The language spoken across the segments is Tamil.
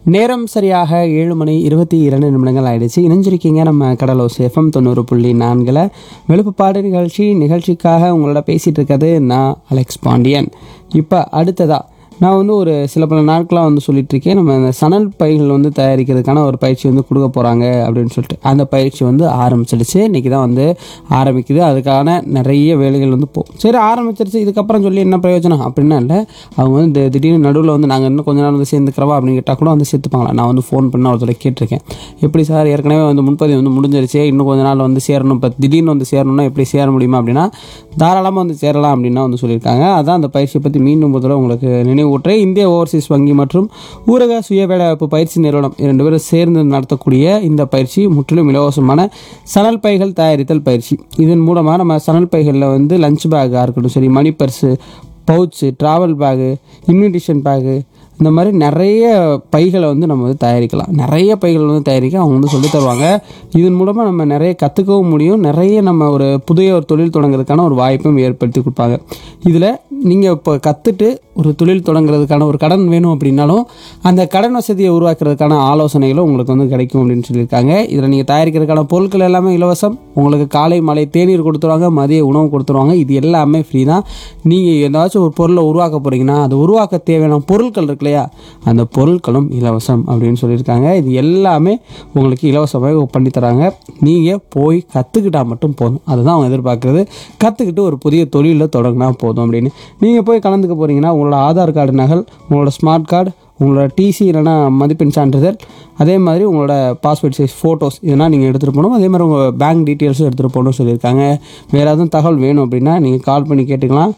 நேரம் சரியாக 7:22 ஆயிடுச்சு. இணைஞ்சிருக்கீங்க நம்ம கடலோசை FM 90.4 வெளுப்புப்பாடு நிகழ்ச்சிக்காக உங்களோட பேசிகிட்டு இருக்கிறது நான் அலெக்ஸ் பாண்டியன். இப்போ அடுத்ததா நான் ஒரு சில பல நாட்களாக சொல்லிகிட்ருக்கேன். நம்ம இந்த சணல் பைகள் தயாரிக்கிறதுக்கான ஒரு பயிற்சி கொடுக்க போகிறாங்க அப்படின்னு சொல்லிட்டு அந்த பயிற்சி ஆரம்பிச்சிடுச்சு. இன்றைக்கி தான் ஆரம்பிக்குது. அதுக்கான நிறைய வேலைகள் சரி ஆரம்பிச்சிருச்சு, இதுக்கப்புறம் சொல்லி என்ன பிரயோஜனம் அப்படின்னா இல்லை. அவங்க திடீர்னு நடுவில் நாங்கள் இன்னும் கொஞ்ச நேரம் சேர்ந்துக்கிறவா அப்படின்னு கேட்டால் கூட சேர்த்துப்பாங்களா. நான் ஃபோன் பண்ண ஒருத்தர கேட்டிருக்கேன், எப்படி சார் ஏற்கனவே முன்பதிவு முடிஞ்சிருச்சு, இன்னும் கொஞ்ச நாள் சேரணும், இப்போ திடீர்னு சேரணும்னா எப்படி சேர முடியுமா அப்படின்னா தாராளமாக சேரலாம் அப்படின்னா சொல்லியிருக்காங்க. அதான் அந்த பயிற்சியை பற்றி மீண்டும் ஒரு தடவை உங்களுக்கு நினைவூற்ற இந்திய ஓவர்சீஸ் வங்கி மற்றும் ஊரக சுய வேலைவாய்ப்பு பயிற்சி நிறுவனம் 2 பேரும் சேர்ந்து நடத்தக்கூடிய இந்த பயிற்சி முற்றிலும் இலவசமான சணல் பைகள் தயாரித்தல் பயிற்சி. இதன் மூலமாக நம்ம சணல் பைகளில் லஞ்ச் பேக்காக இருக்கட்டும், சரி மணி purse, pouch, travel bag, இம்யூனிட்டிஷன் bag, இந்த மாதிரி நிறைய பைகளை நம்ம தயாரிக்கலாம். நிறைய பைகள் தயாரிக்க அவங்க சொல்லி தருவாங்க. இதன் மூலமாக நம்ம நிறைய கற்றுக்கவும் முடியும். நிறைய நம்ம ஒரு புதிய தொழில் தொடங்குறதுக்கான ஒரு வாய்ப்பும் ஏற்படுத்தி கொடுப்பாங்க. இதில் நீங்கள் இப்போ கற்றுட்டு ஒரு தொழில் தொடங்குறதுக்கான ஒரு கடன் வேணும் அப்படின்னாலும் அந்த கடன் வசதியை உருவாக்குறதுக்கான ஆலோசனைகளும் உங்களுக்கு கிடைக்கும் அப்படின்னு சொல்லியிருக்காங்க. இதில் நீங்கள் தயாரிக்கிறதுக்கான பொருட்கள் எல்லாமே இலவசம். உங்களுக்கு காலை மாலை தேநீர் கொடுத்துருவாங்க, மதிய உணவு கொடுத்துருவாங்க. இது எல்லாமே ஃப்ரீ தான். நீங்கள் ஏதாச்சும் ஒரு பொருளை உருவாக்க போகிறீங்கன்னா அது உருவாக்க தேவையான பொருட்கள் இருக்கு இல்லையா, அந்த பொருட்களும் இலவசம் அப்படின்னு சொல்லியிருக்காங்க. இது எல்லாமே உங்களுக்கு இலவசமாக பண்ணித்தராங்க. நீங்கள் போய் கற்றுக்கிட்டால் மட்டும் போதும். அதுதான் அவங்க எதிர்பார்க்குறது. கற்றுக்கிட்டு ஒரு புதிய தொழிலில் தொடங்கினா போதும் அப்படின்னு. நீங்கள் போய் கலந்துக்க போகிறீங்கன்னா உங்களோட ஆதார் கார்டு நகல், உங்களோட ஸ்மார்ட் கார்டு, உங்களோட டிசி இல்லைனா மதிப்பெண் சான்றிதழ், அதே மாதிரி உங்களோட பாஸ்போர்ட் சைஸ் ஃபோட்டோஸ் இதெல்லாம் நீங்கள் எடுத்துகிட்டு போகணும். அதே மாதிரி உங்கள் பேங்க் டீட்டெயில்ஸும் எடுத்துகிட்டு போகணும்னு சொல்லியிருக்காங்க. வேறு எதுவும் தகவல் வேணும் அப்படின்னா நீங்கள் கால் பண்ணி கேட்டுக்கலாம்.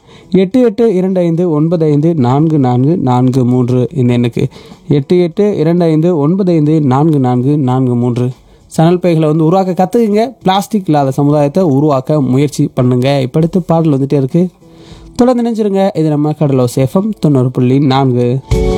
8825944443 இந்த எண்ணுக்கு 8825954443. சணல் பைகளை உருவாக்க கற்றுக்குங்க. பிளாஸ்டிக் இல்லாத சமுதாயத்தை உருவாக்க முயற்சி பண்ணுங்கள். இப்போ அடுத்து பாடல் வந்துட்டே இருக்குது. தொடர்ந்து நினைச்சிருங்க. இது நம்ம கடலோசை FM 90.4.